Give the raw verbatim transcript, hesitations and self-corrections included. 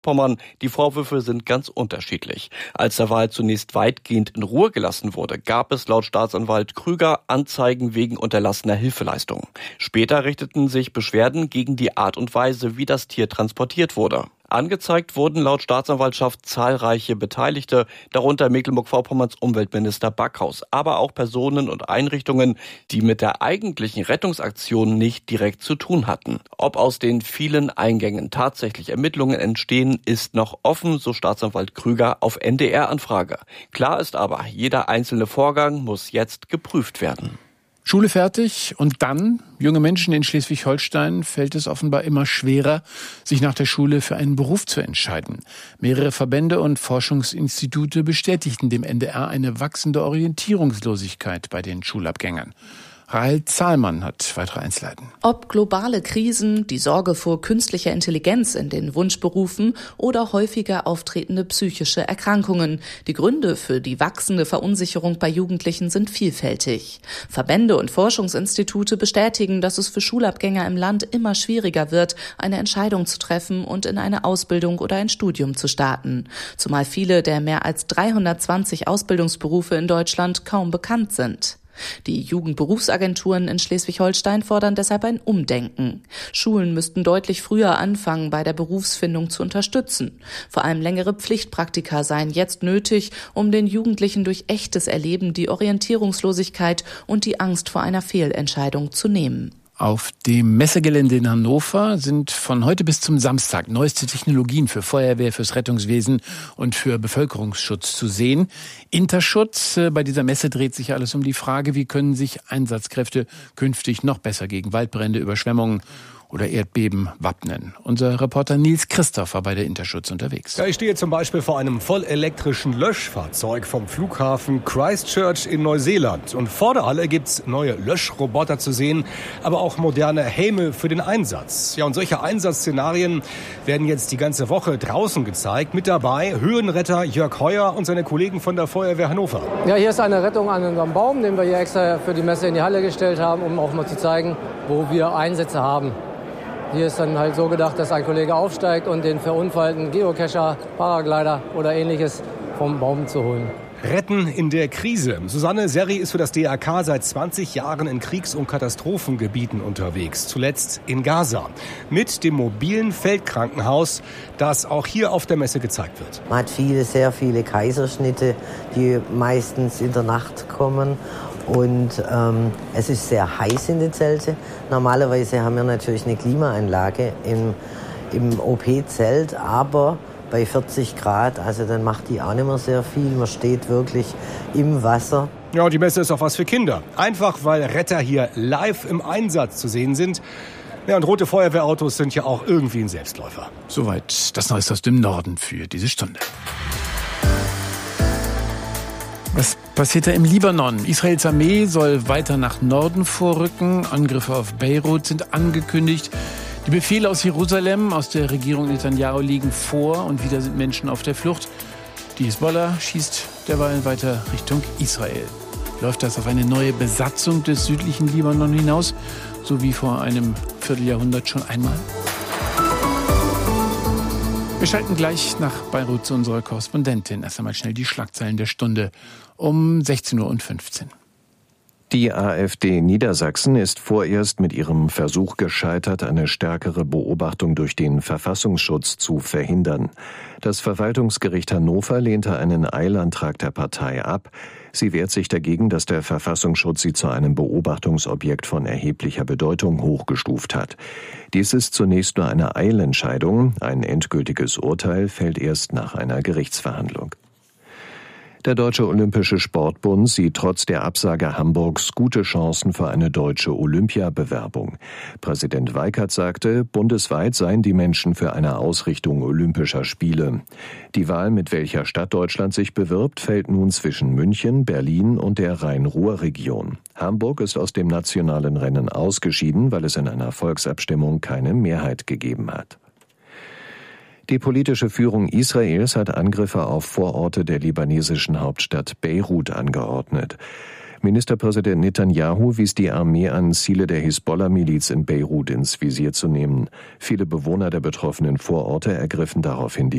Pommern. Die Vorwürfe sind ganz unterschiedlich. Als der Wal zunächst weitgehend in Ruhe gelassen wurde, gab es laut Staatsanwalt Krüger Anzeigen wegen unterlassener Hilfeleistung. Später richteten sich Beschwerden gegen die Art und Weise, wie das Tier transportiert wurde. Angezeigt wurden laut Staatsanwaltschaft zahlreiche Beteiligte, darunter Mecklenburg-Vorpommerns Umweltminister Backhaus, aber auch Personen und Einrichtungen, die mit der eigentlichen Rettungsaktion nicht direkt zu tun hatten. Ob aus den vielen Eingängen tatsächlich Ermittlungen entstehen, ist noch offen, so Staatsanwalt Krüger auf N D R-Anfrage. Klar ist aber, jeder einzelne Vorgang muss jetzt geprüft werden. Schule fertig und dann, junge Menschen in Schleswig-Holstein, fällt es offenbar immer schwerer, sich nach der Schule für einen Beruf zu entscheiden. Mehrere Verbände und Forschungsinstitute bestätigten dem N D R eine wachsende Orientierungslosigkeit bei den Schulabgängern. Rahel Zahlmann hat weitere Einzelheiten. Ob globale Krisen, die Sorge vor künstlicher Intelligenz in den Wunschberufen oder häufiger auftretende psychische Erkrankungen. Die Gründe für die wachsende Verunsicherung bei Jugendlichen sind vielfältig. Verbände und Forschungsinstitute bestätigen, dass es für Schulabgänger im Land immer schwieriger wird, eine Entscheidung zu treffen und in eine Ausbildung oder ein Studium zu starten. Zumal viele der mehr als dreihundertzwanzig Ausbildungsberufe in Deutschland kaum bekannt sind. Die Jugendberufsagenturen in Schleswig-Holstein fordern deshalb ein Umdenken. Schulen müssten deutlich früher anfangen, bei der Berufsfindung zu unterstützen. Vor allem längere Pflichtpraktika seien jetzt nötig, um den Jugendlichen durch echtes Erleben die Orientierungslosigkeit und die Angst vor einer Fehlentscheidung zu nehmen. Auf dem Messegelände in Hannover sind von heute bis zum Samstag neueste Technologien für Feuerwehr, fürs Rettungswesen und für Bevölkerungsschutz zu sehen. Interschutz, bei dieser Messe dreht sich alles um die Frage, wie können sich Einsatzkräfte künftig noch besser gegen Waldbrände, Überschwemmungen oder Erdbeben wappnen. Unser Reporter Nils Christoph war bei der Interschutz unterwegs. Ja, ich stehe zum Beispiel vor einem vollelektrischen Löschfahrzeug vom Flughafen Christchurch in Neuseeland. Und vor der Halle gibt's neue Löschroboter zu sehen, aber auch moderne Helme für den Einsatz. Ja, und solche Einsatzszenarien werden jetzt die ganze Woche draußen gezeigt. Mit dabei Höhenretter Jörg Heuer und seine Kollegen von der Feuerwehr Hannover. Ja, hier ist eine Rettung an unserem Baum, den wir hier extra für die Messe in die Halle gestellt haben, um auch mal zu zeigen, wo wir Einsätze haben. Hier ist dann halt so gedacht, dass ein Kollege aufsteigt und den verunfallten Geocacher, Paraglider oder ähnliches vom Baum zu holen. Retten in der Krise. Susanne Serri ist für das D R K seit zwanzig Jahren in Kriegs- und Katastrophengebieten unterwegs. Zuletzt in Gaza. Mit dem mobilen Feldkrankenhaus, das auch hier auf der Messe gezeigt wird. Man hat viele, sehr viele Kaiserschnitte, die meistens in der Nacht kommen. Und ähm, es ist sehr heiß in den Zelten. Normalerweise haben wir natürlich eine Klimaanlage im, im O P-Zelt, aber bei vierzig Grad, also dann macht die auch nicht mehr sehr viel. Man steht wirklich im Wasser. Ja, die Messe ist auch was für Kinder. Einfach, weil Retter hier live im Einsatz zu sehen sind. Ja, und rote Feuerwehrautos sind ja auch irgendwie ein Selbstläufer. Soweit das Neueste aus dem Norden für diese Stunde. Was passiert da im Libanon? Israels Armee soll weiter nach Norden vorrücken. Angriffe auf Beirut sind angekündigt. Die Befehle aus Jerusalem, aus der Regierung Netanyahu liegen vor und wieder sind Menschen auf der Flucht. Die Hisbollah schießt derweil weiter Richtung Israel. Läuft das auf eine neue Besatzung des südlichen Libanon hinaus, so wie vor einem Vierteljahrhundert schon einmal? Wir schalten gleich nach Beirut zu unserer Korrespondentin. Erst einmal schnell die Schlagzeilen der Stunde um sechzehn Uhr fünfzehn. Die AfD Niedersachsen ist vorerst mit ihrem Versuch gescheitert, eine stärkere Beobachtung durch den Verfassungsschutz zu verhindern. Das Verwaltungsgericht Hannover lehnte einen Eilantrag der Partei ab. Sie wehrt sich dagegen, dass der Verfassungsschutz sie zu einem Beobachtungsobjekt von erheblicher Bedeutung hochgestuft hat. Dies ist zunächst nur eine Eilentscheidung. Ein endgültiges Urteil fällt erst nach einer Gerichtsverhandlung. Der Deutsche Olympische Sportbund sieht trotz der Absage Hamburgs gute Chancen für eine deutsche Olympiabewerbung. Präsident Weikert sagte, bundesweit seien die Menschen für eine Ausrichtung Olympischer Spiele. Die Wahl, mit welcher Stadt Deutschland sich bewirbt, fällt nun zwischen München, Berlin und der Rhein-Ruhr-Region. Hamburg ist aus dem nationalen Rennen ausgeschieden, weil es in einer Volksabstimmung keine Mehrheit gegeben hat. Die politische Führung Israels hat Angriffe auf Vororte der libanesischen Hauptstadt Beirut angeordnet. Ministerpräsident Netanyahu wies die Armee an, Ziele der Hisbollah-Miliz in Beirut ins Visier zu nehmen. Viele Bewohner der betroffenen Vororte ergriffen daraufhin die